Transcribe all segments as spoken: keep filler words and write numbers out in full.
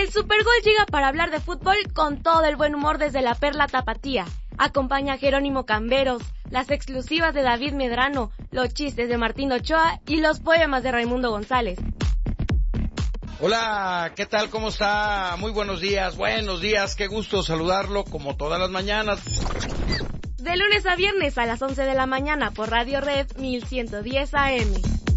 El Supergol llega para hablar de fútbol con todo el buen humor desde la Perla Tapatía. Acompaña a Jerónimo Camberos, las exclusivas de David Medrano, los chistes de Martín Ochoa y los poemas de Raimundo González. Hola, ¿qué tal? ¿Cómo está? Muy buenos días, buenos días, qué gusto saludarlo como todas las mañanas. De lunes a viernes a las once de la mañana por Radio Red mil ciento diez A M.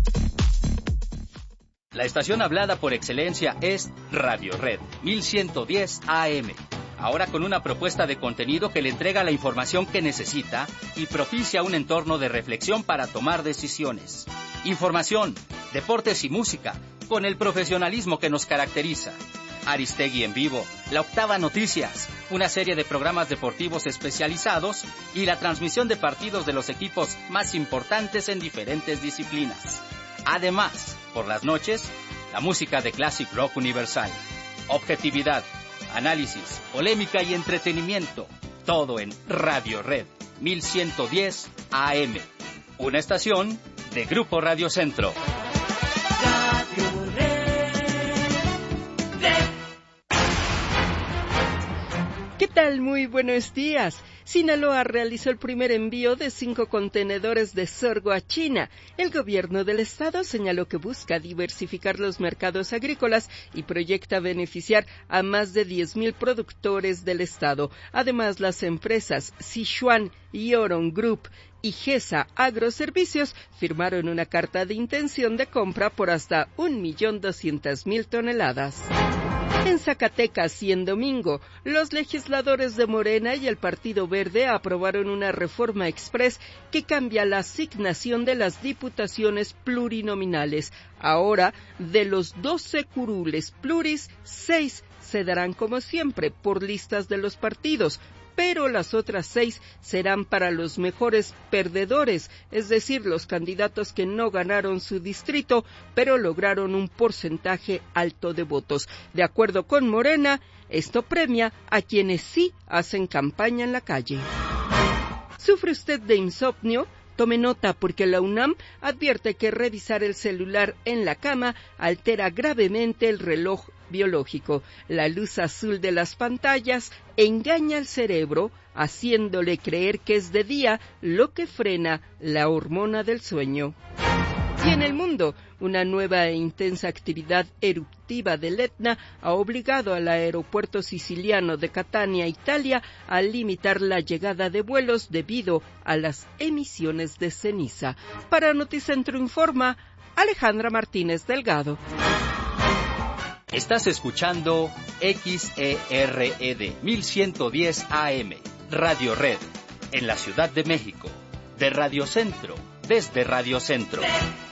La estación hablada por excelencia es Radio Red mil ciento diez A M. Ahora con una propuesta de contenido que le entrega la información que necesita y propicia un entorno de reflexión para tomar decisiones. Información, deportes y música, con el profesionalismo que nos caracteriza. Aristegui en vivo, La Octava Noticias, una serie de programas deportivos especializados y la transmisión de partidos de los equipos más importantes en diferentes disciplinas. Además, por las noches, la música de Classic Rock Universal. Objetividad, análisis, polémica y entretenimiento. Todo en Radio Red mil ciento diez A M. Una estación de Grupo Radio Centro. Radio Red. ¿Qué tal? Muy buenos días. Sinaloa realizó el primer envío de cinco contenedores de sorgo a China. El gobierno del estado señaló que busca diversificar los mercados agrícolas y proyecta beneficiar a más de diez mil productores del estado. Además, las empresas Sichuan y Oron Group y GESA Agroservicios firmaron una carta de intención de compra por hasta un millón doscientas mil toneladas. En Zacatecas y en domingo, los legisladores de Morena y el Partido Verde aprobaron una reforma express que cambia la asignación de las diputaciones plurinominales. Ahora, de los doce curules pluris, seis se darán como siempre por listas de los partidos, pero las otras seis serán para los mejores perdedores, es decir, los candidatos que no ganaron su distrito, pero lograron un porcentaje alto de votos. De acuerdo con Morena, esto premia a quienes sí hacen campaña en la calle. ¿Sufre usted de insomnio? Tome nota porque la UNAM advierte que revisar el celular en la cama altera gravemente el reloj biológico. La luz azul de las pantallas engaña al cerebro, haciéndole creer que es de día, lo que frena la hormona del sueño. Y en el mundo, una nueva e intensa actividad eruptiva del Etna ha obligado al aeropuerto siciliano de Catania, Italia, a limitar la llegada de vuelos debido a las emisiones de ceniza. Para Noticentro Informa, Alejandra Martínez Delgado. Estás escuchando X E R E D mil ciento diez A M, Radio Red, en la Ciudad de México, de Radio Centro, desde Radio Centro.